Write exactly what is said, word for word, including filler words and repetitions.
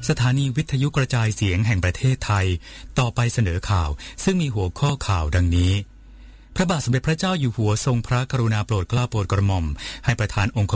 สถานีวิทยุกระจายเสียงแห่งประเทศไทยต่อไปเสนอข่าวซึ่งมีหัวข้อข่าวดังนี้พระบาทสมเด็จพระเจ้าอยู่หัวทรงพระกรุณาโปรดเกล้าโปรดกระหม่อมให้ประธานองค์